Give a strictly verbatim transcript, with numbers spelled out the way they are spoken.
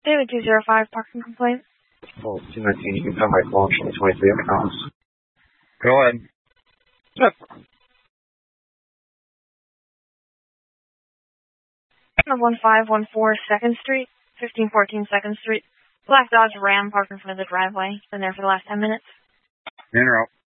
David two zero five, parking complaint. Oh, two nineteen, you can come by phone, twenty-three accounts. Go ahead. Yep. one five one four second Street, fifteen fourteen second Street. Black Dodge Ram parked in front of the driveway. Been there for the last ten minutes. In or out?